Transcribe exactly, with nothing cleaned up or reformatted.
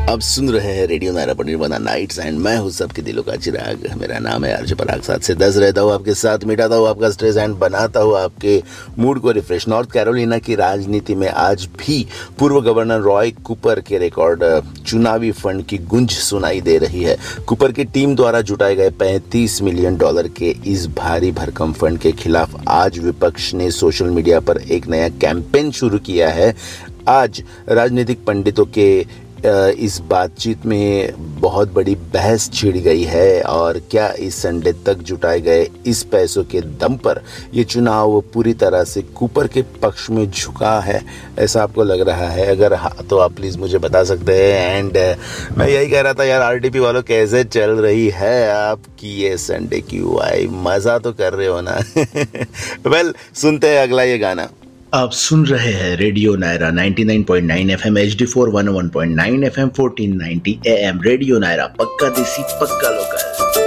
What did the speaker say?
आप सुन रहे हैं रेडियो नायरा पर निर्वाणा नाइट्स एंड मैं हूं सबके दिलों का चिराग। मेरा नाम है आरजे पराग। सात से दस रहता हूं आपके साथ, मिटाता हूं आपका स्ट्रेस एंड बनाता हूं आपके मूड को रिफ्रेश। नॉर्थ कैरोलिना की राजनीति में आज भी पूर्व गवर्नर रॉय कूपर के रिकॉर्ड चुनावी फंड की गूंज सुनाई दे रही है। कूपर की टीम द्वारा जुटाए गए पैंतीस मिलियन डॉलर के इस भारी भरकम फंड के खिलाफ आज विपक्ष ने सोशल मीडिया पर एक नया कैंपेन शुरू किया है। आज राजनीतिक पंडितों के इस बातचीत में बहुत बड़ी बहस छिड़ गई है और क्या इस संडे तक जुटाए गए इस पैसों के दम पर ये चुनाव पूरी तरह से कूपर के पक्ष में झुका है, ऐसा आपको लग रहा है? अगर हाँ तो आप प्लीज़ मुझे बता सकते हैं। एंड मैं यही कह रहा था यार, आरटीपी वालों कैसे चल रही है आपकी ये संडे की वाइब? मज़ा तो कर रहे हो ना? वेल सुनते हैं अगला ये गाना। आप सुन रहे हैं रेडियो नायरा निन्यानवे point now FM, H D four one O one point nine FM, fourteen ninety am. Radio Naira, पक्का देसी पक्का लोकल।